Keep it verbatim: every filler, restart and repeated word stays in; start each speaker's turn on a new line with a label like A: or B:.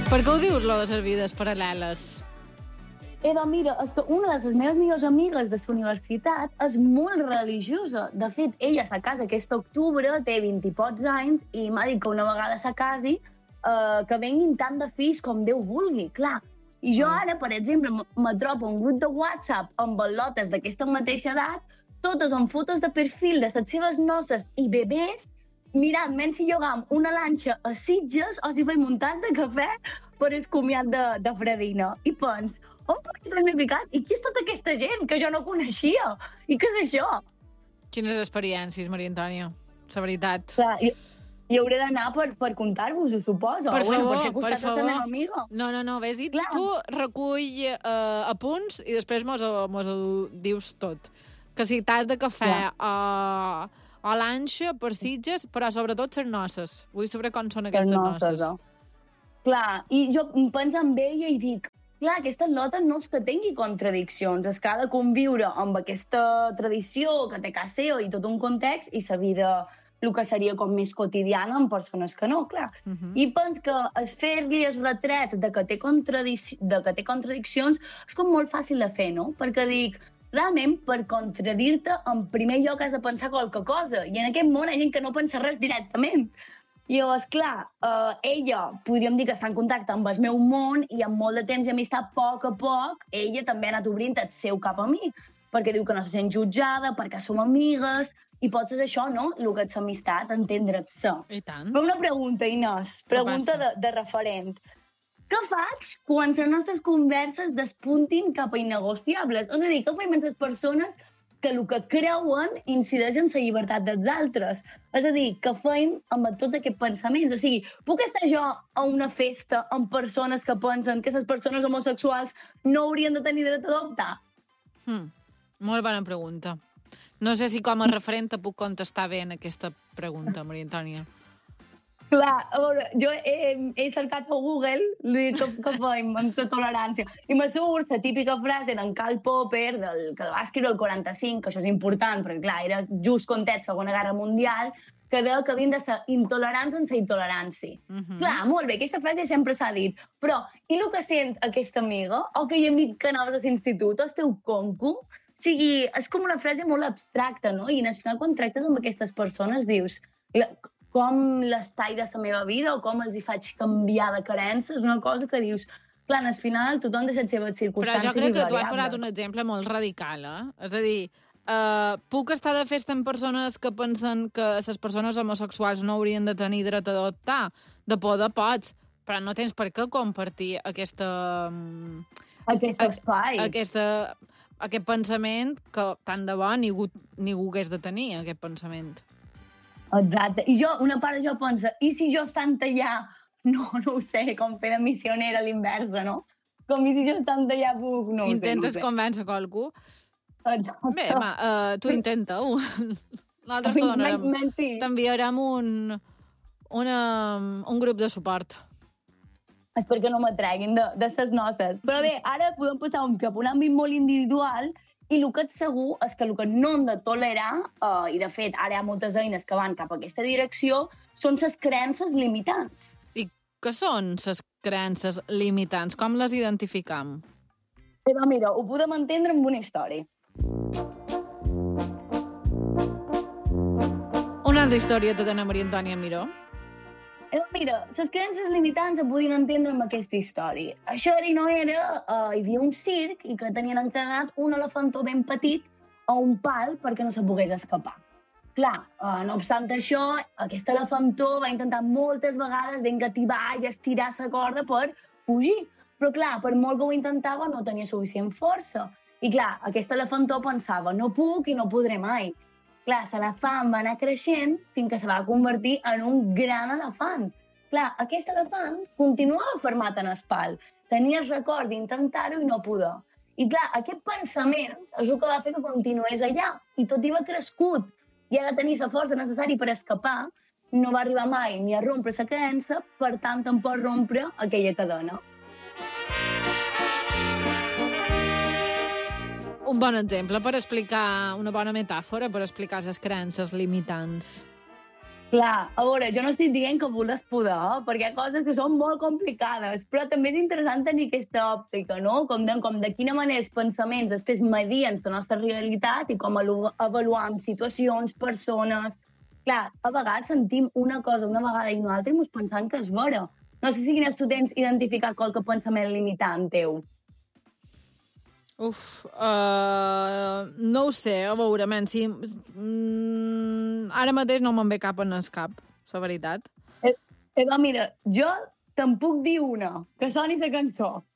A: Per què ho dius, lo de les vides paral·leles?
B: Era, mira, és que una de les meves millors amigues de la universitat és molt religiosa. De fet, ella se casa aquest octubre, té vint i pocs anys, i m'ha dit que una vegada se casi, eh, que venguin tant de fills com Déu vulgui, clar. I jo ara, per exemple, me trobo un grup de WhatsApp amb al·lotes d'aquesta mateixa edat, totes amb fotos de perfil de les seves noces i bebès, mirant menys si llogam una lanxa a Sitges o si feim un tas de cafè per el comiat de, de Fredina. I pens, on m'he ficat? I qui és tota aquesta gent que jo no coneixia? I què és això?
A: Quines experiències, Maria Antònia. La veritat.
B: Clar, hi, hi hauré d'anar per, per contar-vos, ho suposo.
A: Per
B: bueno,
A: favor,
B: per,
A: per favor.
B: La meva amiga.
A: No, no, no, ves i
B: Clar.
A: tu recull eh, apunts i després mos, mos ho dius tot. Que si t'has de cafè a, a l'anxa per Sitges, però sobretot les noces. Vull saber com són aquestes noces. noces.
B: Clar, i jo penso en ella i dic, clar, aquesta lota no és que tingui contradiccions, és que ha de conviure amb aquesta tradició que té casa seva i tot un context i la vida, el que seria com més quotidiana amb persones que no, clar. Uh -huh. I penso que es fer-li el retret de que, té contradic de que té contradiccions és com molt fàcil de fer, no? Perquè dic, realment, per contradir-te, en primer lloc has de pensar qualque cosa, i en aquest món hi ha gent que no pensa res directament. I llavors, clar, uh, ella, podríem dir que està en contacte amb el meu món i amb molt de temps i amistat, a poc a poc, ella també ha anat obrint el seu cap a mi, perquè diu que no se sent jutjada, perquè som amigues, i potser és això, no?, el que és amistat, entendre't-se.
A: I tant.
B: Però una pregunta, Inés, pregunta de, de referent. Què faig quan les nostres converses despuntin cap a innegociables? És a dir, què fem amb les persones que el que creuen incideix en la llibertat dels altres? És a dir, què fem amb tots aquests pensaments? O sigui, puc estar jo a una festa amb persones que pensen que les persones homosexuals no haurien de tenir dret a adoptar?
A: Hmm. Molt bona pregunta. No sé si com a referent te puc contestar bé en aquesta pregunta, Maria Antònia.
B: Clar, a veure, jo he, he cercat a Google què, què fem amb la tolerància. I me surt la típica frase d'en Karl Popper, del, que va escriure el quaranta-cinc, que això és important, perquè clar, era just context Segona Guerra Mundial, que deia que havien de ser intolerants en la intolerància. Uh -huh. Clar, molt bé, aquesta frase sempre s'ha dit, però i el que sent aquesta amiga, o aquell amic que anaves a l'institut, o el teu concu? O sigui, és com una frase molt abstracta, no? I al final, quan tractes amb aquestes persones, dius com les tall de la meva vida o com els hi faig canviar de creença, és una cosa que dius, clar, al final tothom té les seves circumstàncies i
A: variables. Però jo crec que tu has
B: variables.
A: posat un exemple molt radical, eh? És a dir, uh, puc estar de festa amb persones que pensen que les persones homosexuals no haurien de tenir dret a adoptar. De poder pots, però no tens per què compartir aquesta...
B: Aquest espai.
A: Aquesta, aquest pensament que tant de bo ningú, ningú hagués de tenir, aquest pensament.
B: Exacte. I jo, una part de jo pensa, i si jo estant allà, no, no ho sé, com fer de missionera a l'inversa, no? Com i si jo estant allà puc, no ho sé.
A: Intentes
B: no
A: convèncer qualcú?
B: Exacte.
A: Bé, ma, uh, tu intenta-ho. Nosaltres t'ho donarem. T'enviarem un, una, un grup de suport.
B: És perquè no m'atreguin de, de ses noces. Però bé, ara podem passar un, cap a un àmbit molt individual. I el que és segur és que el que no hem de tolerar, eh, i de fet ara hi ha moltes eines que van cap a aquesta direcció, són les creences limitants.
A: I què són les creences limitants? Com les identificam?
B: Però mira, ho podem entendre amb una història.
A: Una altra història te dona Maria Antònia Miró?
B: Eh, mira, les creences limitants es podien entendre amb aquesta història. Això era i no era, eh, hi havia un circ i que tenien encadenat un elefantó ben petit a un pal perquè no se pogués escapar. Clar, eh, no obstant això, aquest elefantó va intentar moltes vegades d'engativar i estirar la corda per fugir. Però clar, per molt que ho intentava, no tenia suficient força. I clar, aquest elefantó pensava, no puc i no podré mai. Clar, l'elefant va anar creixent fins que se va convertir en un gran elefant. Clar, aquest elefant continuava fermat en el pal. Tenia el record d'intentar-ho i no poder. I clar, aquest pensament és el que va fer que continués allà. I tot i va crescut i ha de tenir la força necessària per escapar, no va arribar mai ni a rompre la creença, per tant, tampoc rompre aquella cadena.
A: Un bon exemple per explicar, una bona metàfora per explicar les creences limitants.
B: Clar, a veure, jo no estic dient que voles poder, perquè hi ha coses que són molt complicades, però també és interessant tenir aquesta òptica, no? Com de, com de quina manera els pensaments després medien la nostra realitat i com avaluam situacions, persones... Clar, a vegades sentim una cosa una vegada i una altra i mos pensam que és vera. No sé si quines tu tens identificat qualque pensament limitant teu.
A: Uf, uh, no ho sé, a veure, men, si... Mm, ara mateix no me'n ve cap en el cap, la veritat.
B: Eh, eh, mira, jo te'n puc dir una, que soni la cançó.